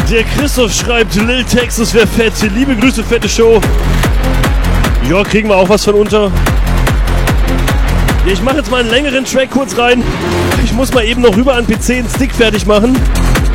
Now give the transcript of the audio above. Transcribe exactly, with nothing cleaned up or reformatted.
Der Christoph schreibt, Lil Texas wäre fett. Liebe Grüße, fette Show. Ja, kriegen wir auch was von unter. Ja, ich mache jetzt mal einen längeren Track kurz rein. Ich muss mal eben noch rüber an P C einen Stick fertig machen.